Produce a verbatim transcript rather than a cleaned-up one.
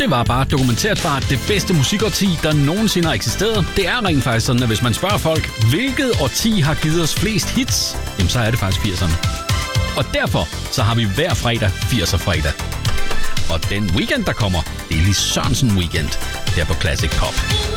det var bare dokumenterbart det bedste musikårti, der nogensinde har eksisteret. Det er rent faktisk sådan, at hvis man spørger folk, hvilket årti har givet os flest hits, jamen så er det faktisk firserne. Og derfor så har vi hver fredag firser fredag. Og den weekend, der kommer, det er Lis Sørensen Weekend her på Classic Pop.